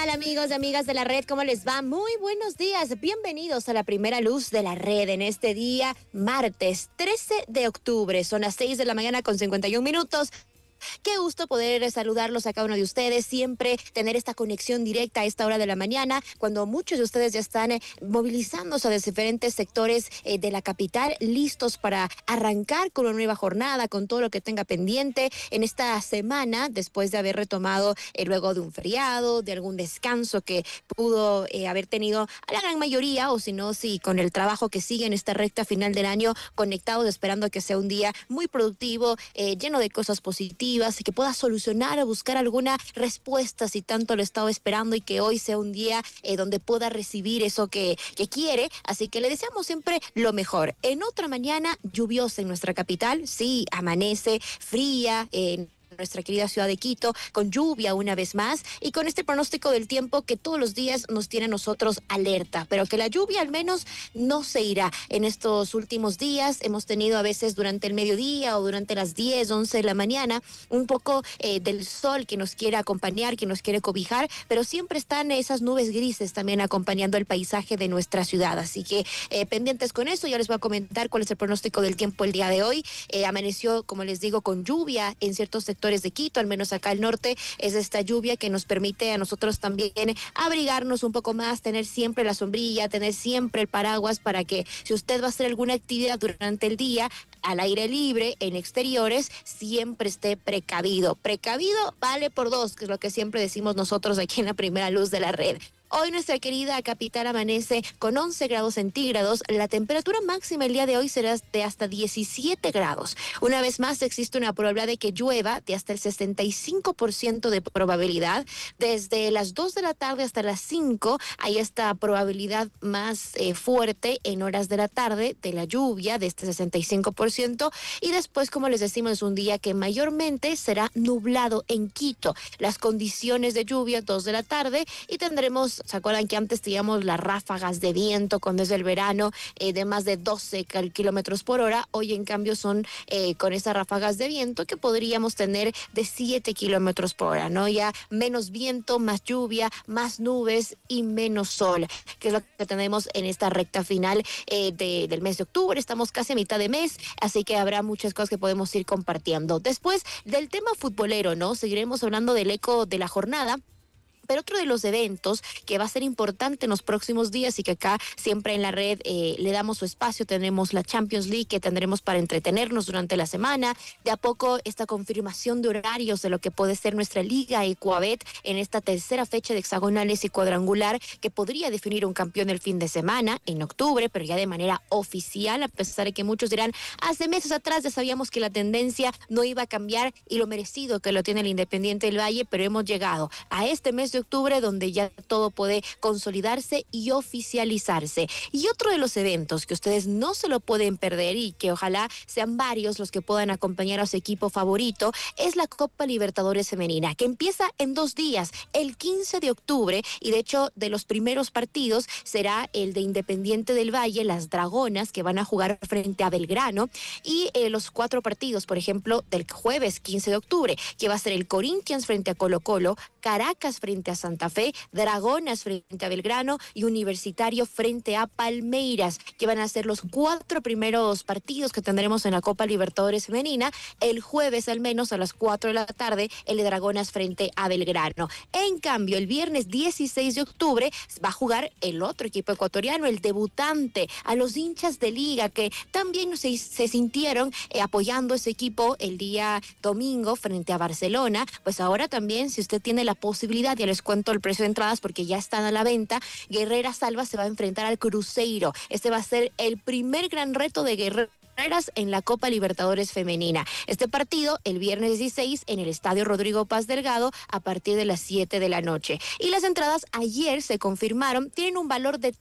tal, amigos y amigas de la red? ¿Cómo les va? Muy buenos días. Bienvenidos a la primera luz de la red en este día, martes 13 de octubre. Son las 6 de la mañana con 51 minutos. Qué gusto poder saludarlos a cada uno de ustedes, siempre tener esta conexión directa a esta hora de la mañana, cuando muchos de ustedes ya están movilizándose a diferentes sectores de la capital, listos para arrancar con una nueva jornada, con todo lo que tenga pendiente en esta semana, después de haber retomado luego de un feriado, de algún descanso que pudo haber tenido a la gran mayoría, o si no, sí, con el trabajo que sigue en esta recta final del año, conectados, esperando que sea un día muy productivo, lleno de cosas positivas, y que pueda solucionar o buscar alguna respuesta si tanto lo estaba esperando, y que hoy sea un día donde pueda recibir eso que quiere. Así que le deseamos siempre lo mejor. En otra mañana lluviosa en nuestra capital, sí, amanece fría en nuestra querida ciudad de Quito, con lluvia una vez más, y con este pronóstico del tiempo que todos los días nos tiene a nosotros alerta, pero que la lluvia al menos no se irá. En estos últimos días hemos tenido a veces durante el mediodía o durante las 10, 11 de la mañana un poco del sol que nos quiere acompañar, que nos quiere cobijar, pero siempre están esas nubes grises también acompañando el paisaje de nuestra ciudad. Así que pendientes con eso. Ya les voy a comentar cuál es el pronóstico del tiempo el día de hoy. Amaneció, como les digo, con lluvia en ciertos sectores de Quito, al menos acá al norte, es esta lluvia que nos permite a nosotros también abrigarnos un poco más, tener siempre la sombrilla, tener siempre el paraguas, para que si usted va a hacer alguna actividad durante el día, al aire libre, en exteriores, siempre esté precavido. Precavido vale por dos, que es lo que siempre decimos nosotros aquí en la primera luz de la red. Hoy nuestra querida capital amanece con 11 grados centígrados. La temperatura máxima el día de hoy será de hasta 17 grados. Una vez más, existe una probabilidad de que llueva de hasta el 65% de probabilidad. Desde las 2 de la tarde hasta las 5 hay esta probabilidad más fuerte en horas de la tarde de la lluvia de este 65%. Y después, como les decimos, es un día que mayormente será nublado en Quito. Las condiciones de lluvia 2 de la tarde, y tendremos, ¿se acuerdan que antes teníamos las ráfagas de viento con desde el verano de más de 12 kilómetros por hora? Hoy en cambio son con esas ráfagas de viento que podríamos tener de 7 kilómetros por hora, ¿no? Ya menos viento, más lluvia, más nubes y menos sol, que es lo que tenemos en esta recta final del mes de octubre. Estamos casi a mitad de mes, así que habrá muchas cosas que podemos ir compartiendo. Después del tema futbolero, ¿no? Seguiremos hablando del eco de la jornada. Pero otro de los eventos que va a ser importante en los próximos días, y que acá siempre en la red le damos su espacio, tenemos la Champions League que tendremos para entretenernos durante la semana. De a poco esta confirmación de horarios de lo que puede ser nuestra Liga Ecuabet en esta tercera fecha de hexagonales y cuadrangular, que podría definir un campeón el fin de semana en octubre, pero ya de manera oficial, a pesar de que muchos dirán, hace meses atrás ya sabíamos que la tendencia no iba a cambiar, y lo merecido que lo tiene el Independiente del Valle, pero hemos llegado a este mes de octubre donde ya todo puede consolidarse y oficializarse. Y otro de los eventos que ustedes no se lo pueden perder, y que ojalá sean varios los que puedan acompañar a su equipo favorito, es la Copa Libertadores Femenina, que empieza en 2 días, el 15 de octubre, y de hecho de los primeros partidos será el de Independiente del Valle, las Dragonas, que van a jugar frente a Belgrano, y los 4 partidos, por ejemplo, del jueves 15 de octubre, que va a ser el Corinthians frente a Colo-Colo, Caracas frente a Santa Fe, Dragonas frente a Belgrano y Universitario frente a Palmeiras, que van a ser los 4 primeros partidos que tendremos en la Copa Libertadores Femenina. El jueves, al menos a las 4 de la tarde, el de Dragonas frente a Belgrano. En cambio, el viernes 16 de octubre va a jugar el otro equipo ecuatoriano, el debutante, a los hinchas de Liga que también se sintieron apoyando ese equipo el día domingo frente a Barcelona. Pues ahora también, si usted tiene la posibilidad, ya les cuento el precio de entradas porque ya están a la venta. Guerrera Salva se va a enfrentar al Cruzeiro. Este va a ser el primer gran reto de Guerrera en la Copa Libertadores Femenina. Este partido el viernes 16 en el Estadio Rodrigo Paz Delgado a partir de las 7 de la noche. Y las entradas ayer se confirmaron, tienen un valor de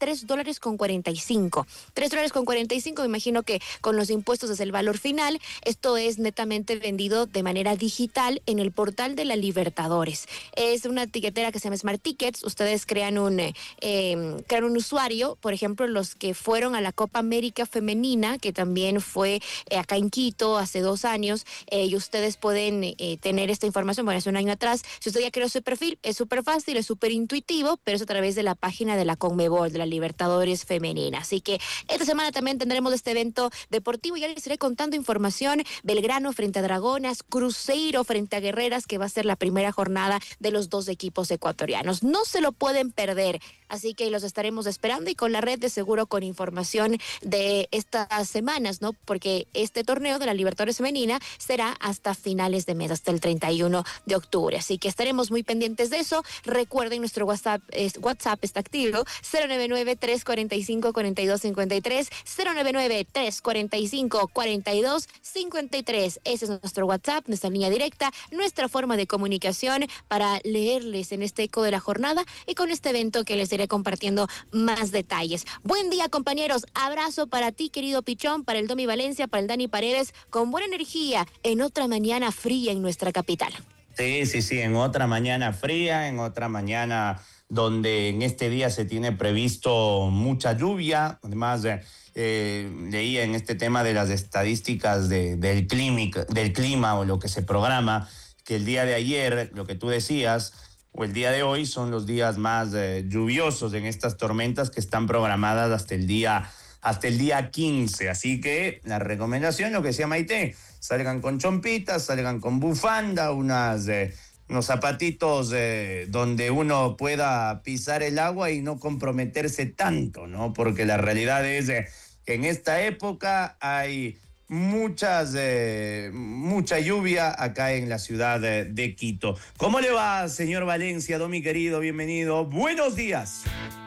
$3.45. $3.45, me imagino que con los impuestos es el valor final. Esto es netamente vendido de manera digital en el portal de la Libertadores. Es una tiquetera que se llama Smart Tickets. Ustedes crean un usuario, por ejemplo, los que fueron a la Copa América Femenina, que también fue acá en Quito hace 2 años, y ustedes pueden tener esta información, bueno, hace un año atrás. Si usted ya creó su perfil, es súper fácil, es súper intuitivo, pero es a través de la página de la Conmebol, de la Libertadores Femenina. Así que esta semana también tendremos este evento deportivo y ya les iré contando información. Belgrano frente a Dragonas, Cruzeiro frente a Guerreras, que va a ser la primera jornada de los 2 equipos ecuatorianos. No se lo pueden perder, así que los estaremos esperando y con la red de seguro con información de estas semanas, ¿no? Porque este torneo de la Libertadores Femenina será hasta finales de mes, hasta el 31 de octubre. Así que estaremos muy pendientes de eso. Recuerden, nuestro WhatsApp está activo, 099-345-4253, 099-345-4253. Ese es nuestro WhatsApp, nuestra línea directa, nuestra forma de comunicación para leerles en este eco de la jornada y con este evento que les iré compartiendo más detalles. Buen día, compañeros. Abrazo para ti, querido Pichón, para el Domi Valencia, para el Dani Paredes, con buena energía en otra mañana fría en nuestra capital. Sí, en otra mañana fría, en otra mañana donde en este día se tiene previsto mucha lluvia. Además, leía en este tema de las estadísticas del clima o lo que se programa, que el día de ayer, lo que tú decías, o el día de hoy son los días más lluviosos en estas tormentas que están programadas hasta el día 15. Así que la recomendación, lo que decía Maite, salgan con chompitas, salgan con bufanda, unos zapatitos donde uno pueda pisar el agua y no comprometerse tanto, ¿no? Porque la realidad es que en esta época hay mucha lluvia acá en la ciudad de Quito. ¿Cómo le va, señor Valencia, Domi querido? Bienvenido. Buenos días.